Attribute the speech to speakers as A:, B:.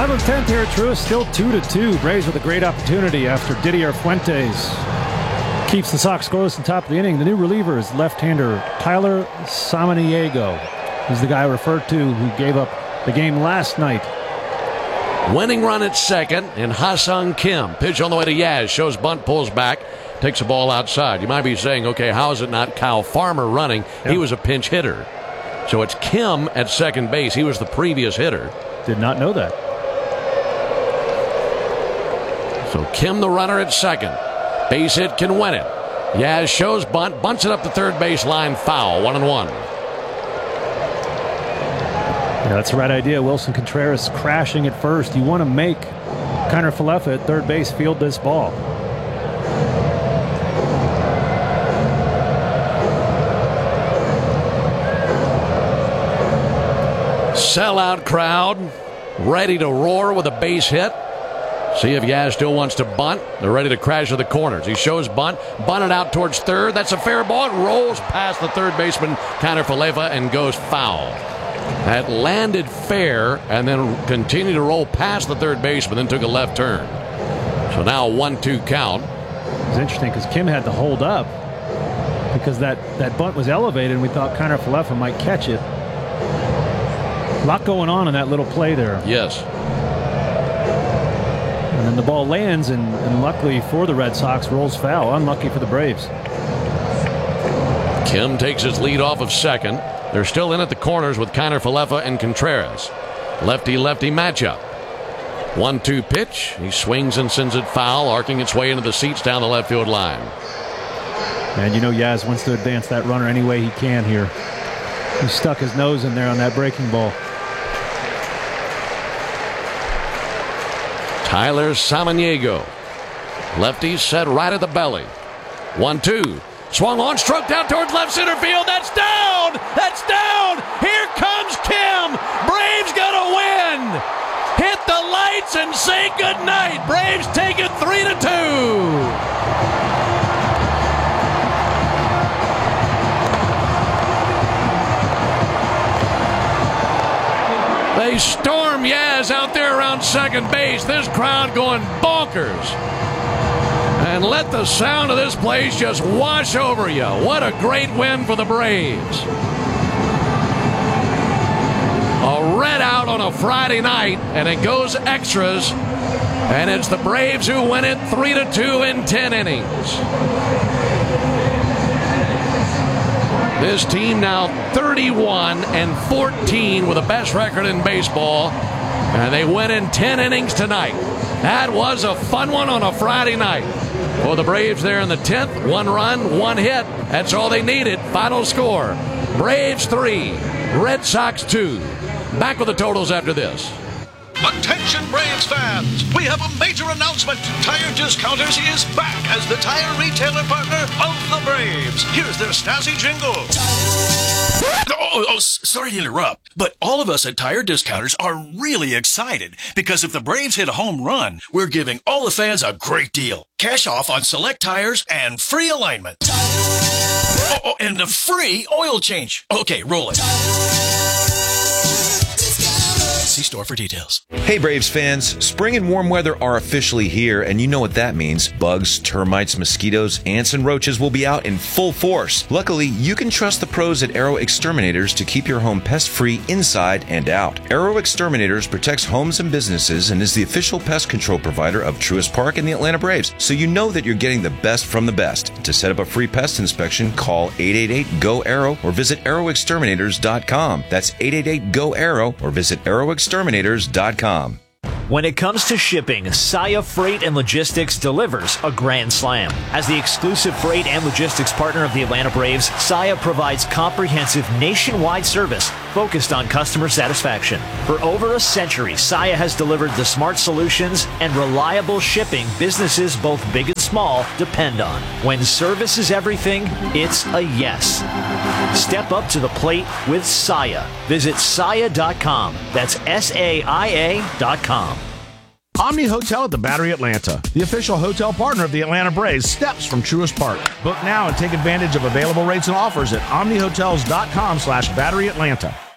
A: Bottom of the 10th here at Truist, still 2-2. Braves with a great opportunity after Didier Fuentes keeps the Sox scoreless in top of the inning. The new reliever is left-hander Tyler Samaniego. He's the guy referred to who gave up the game last night.
B: Winning run at second, and Ha-Seong Kim. Pitch on the way to Yaz. Shows bunt, pulls back, takes the ball outside. You might be saying, okay, how is it not Kyle Farmer running? Yep. He was a pinch hitter. So it's Kim at second base. He was the previous hitter.
A: Did not know that.
B: So Kim the runner at second. Base hit can win it. Yaz shows bunt, bunts it up the third base line, foul, 1-1.
A: Yeah, that's the right idea. Wilson Contreras crashing at first. You want to make Kiner-Falefa at third base field this ball.
B: Sellout crowd, ready to roar with a base hit. See if Yaz still wants to bunt. They're ready to crash to the corners. He shows bunt, bunted out towards third. That's a fair ball. It rolls past the third baseman, Kiner-Falefa, and goes foul. That landed fair and then continued to roll past the third baseman, then took a left turn. So now a 1-2 count.
A: It's interesting because Kim had to hold up because that bunt was elevated and we thought Kiner-Falefa might catch it. A lot going on in that little play there.
B: Yes.
A: And then the ball lands and luckily for the Red Sox rolls foul. Unlucky for the Braves.
B: Kim takes his lead off of second. They're still in at the corners with Kiner-Falefa and Contreras. Lefty-lefty matchup. 1-2 pitch. He swings and sends it foul, arcing its way into the seats down the left field line.
A: And you know Yaz wants to advance that runner any way he can here. He stuck his nose in there on that breaking ball.
B: Tyler Samaniego. Lefty set right at the belly. 1-2. Swung on, stroked out towards left center field. That's down! That's down! Here comes Kim! Braves gonna win! Hit the lights and say goodnight! Braves take it 3-2! They storm Yaz out there around second base. This crowd going bonkers. And let the sound of this place just wash over you. What a great win for the Braves. A red out on a Friday night, and it goes extras. And it's the Braves who win it 3-2 in 10 innings. This team now 31-14 with the best record in baseball. And they win in 10 innings tonight. That was a fun one on a Friday night. For the Braves there in the 10th, 1 run, 1 hit. That's all they needed. Final score, Braves 3, Red Sox 2. Back with the totals after this.
C: Attention Braves fans, we have a major announcement. Tire Discounters is back as the tire retailer partner of the Braves. Here's their snazzy jingle.
D: Sorry to interrupt, but all of us at Tire Discounters are really excited because if the Braves hit a home run, we're giving all the fans a great deal. Cash off on select tires and free alignment. And a free oil change. Okay, roll it. See store for details.
E: Hey Braves fans, spring and warm weather are officially here, and you know what that means. Bugs, termites, mosquitoes, ants, and roaches will be out in full force. Luckily, you can trust the pros at Aero Exterminators to keep your home pest-free inside and out. Aero Exterminators protects homes and businesses and is the official pest control provider of Truist Park and the Atlanta Braves, so you know that you're getting the best from the best. To set up a free pest inspection, call 888-GO-AERO or visit aeroexterminators.com. That's 888-GO-AERO or visit aeroexterminators.com.
F: When it comes to shipping, Saia Freight and Logistics delivers a grand slam. As the exclusive freight and logistics partner of the Atlanta Braves, Saia provides comprehensive nationwide service focused on customer satisfaction. For over a century, Saia has delivered the smart solutions and reliable shipping businesses both big and small depend on. When service is everything, it's a yes. Step up to the plate with Saia. Visit Saia.com. That's SAIA.com.
G: Omni Hotel at the Battery Atlanta, the official hotel partner of the Atlanta Braves, steps from Truist Park. Book now and take advantage of available rates and offers at omnihotels.com/BatteryAtlanta.